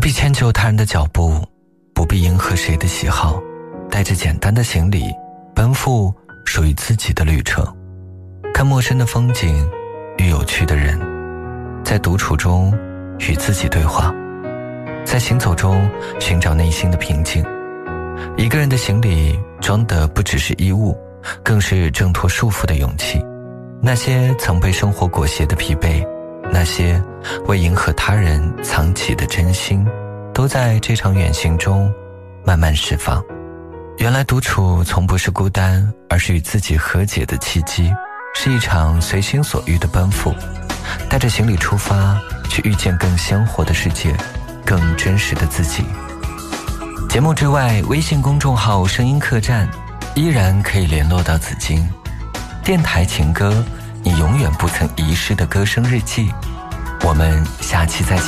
必迁就他人的脚步，不必迎合谁的喜好，带着简单的行李奔赴属于自己的旅程，看陌生的风景与有趣的人，在独处中与自己对话，在行走中寻找内心的平静。一个人的行李装的不只是衣物，更是挣脱束缚的勇气。那些曾被生活裹挟的疲惫，那些为迎合他人藏起的真心，都在这场远行中慢慢释放。原来独处从不是孤单，而是与自己和解的契机，是一场随心所欲的奔赴，带着行李出发，去遇见更鲜活的世界，更真实的自己。节目之外，微信公众号声音客栈依然可以联络到紫金。电台情歌，你永远不曾遗失的歌声日记。我们下期再见。